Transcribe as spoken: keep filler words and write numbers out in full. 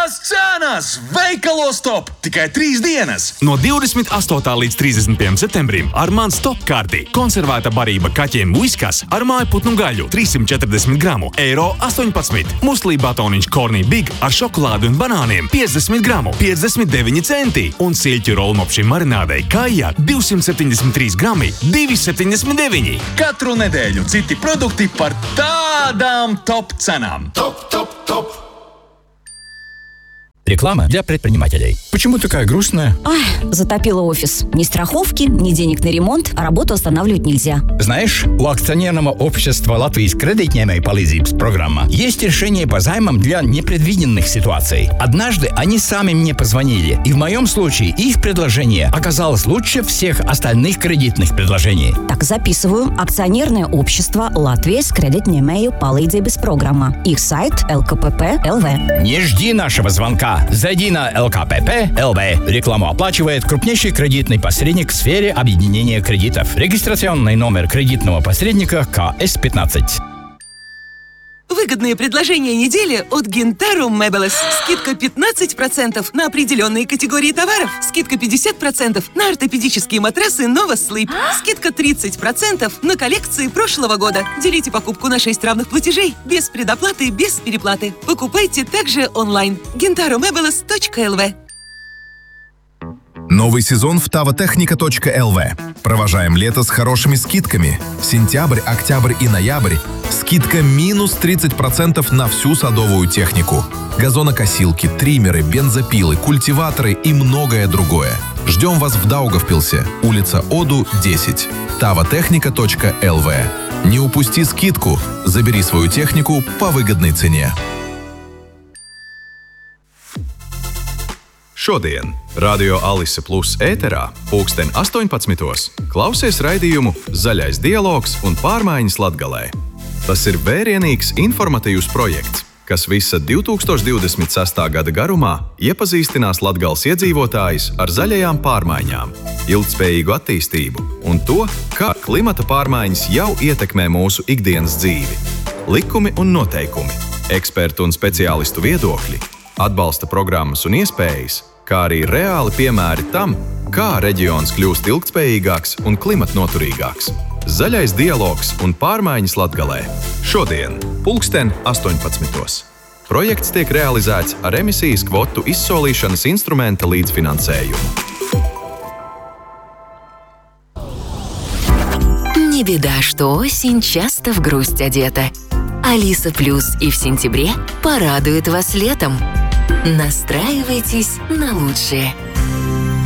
Lielās cenas! Veikalos top! Tikai trīs dienas! No divdesmit astotā līdz trīsdesmit pirmajam septembrim ar mans top kārti. Konservēta barība kaķiem Whiskas ar mājputnu gaļu trīssimt četrdesmit gramu, eiro astoņpadsmit. Muslī batoniņš Corny Big ar šokolādi un banāniem piecdesmit gramu, piecdesmit deviņi centi. Un silķu rolmopši marinādei Kaija divsimt septiņdesmit trīs grami, divi septiņdesmit deviņi. Katru nedēļu citi produkti par tādām top cenām. Топ, топ, топ. Реклама для предпринимателей. Почему такая грустная? Ай, затопило офис. Ни страховки, ни денег на ремонт, а работу останавливать нельзя. Знаешь, у акционерного общества Латвijas кредитņēmēju palīdzības программа есть решение по займам для непредвиденных ситуаций. Однажды они сами мне позвонили, и в моем случае их предложение оказалось лучше всех остальных кредитных предложений. Так, записываю. Акционерное общество Латвijas кредитņēmēju palīdzības программа. Их сайт эл ка пэ пэ точка эл ви. Не жди нашего звонка. Зайди на эл ка пэ пэ точка эл ви. Рекламу оплачивает крупнейший кредитный посредник в сфере объединения кредитов. Регистрационный номер кредитного посредника ка эс пятнадцать. Выгодные предложения недели от Gentarum Meubles. Скидка пятнадцать процентов на определенные категории товаров. Скидка пятьдесят процентов на ортопедические матрасы Nova Sleep. Скидка тридцать процентов на коллекции прошлого года. Делите покупку на шесть равных платежей. Без предоплаты, без переплаты. Покупайте также онлайн. гентарум мебелес точка эл ви. Новый сезон в таватехника точка эл ви. Провожаем лето с хорошими скидками. Сентябрь, октябрь и ноябрь. Скидка минус тридцать процентов на всю садовую технику. Газонокосилки, триммеры, бензопилы, культиваторы и многое другое. Ждем вас в Даугавпилсе, улица Оду, десять. таватехника точка эл ви. Не упусти скидку. Забери свою технику по выгодной цене. Šodien Radio Alise Plus ēterā pulksten astoņpadsmitos klausies raidījumu Zaļais dialogs un pārmaiņas Latgalē. Tas ir vērienīgs informatīvs projekts, kas visa divi tūkstoši divdesmit sestā gada garumā iepazīstinās Latgales iedzīvotājus ar zaļajām pārmaiņām, ilgtspējīgu attīstību un to, kā klimata pārmaiņas jau ietekmē mūsu ikdienas dzīvi. Likumi un noteikumi, ekspertu un speciālistu viedokļi, atbalsta programmas un iespējas, kā arī reāli piemēri tam, kā reģions kļūst ilgtspējīgāks un klimatnoturīgāks. Zaļais dialogs un pārmaiņas Latgalē. Šodien, pulksten astoņpadsmitos. Projekts tiek realizēts ar emisijas kvotu izsolīšanas instrumenta līdzfinansējumu. Не беда, что осень часто в грусть одета. Алиса Плюс и в сентябре порадует вас летом. Настраивайтесь на лучшее.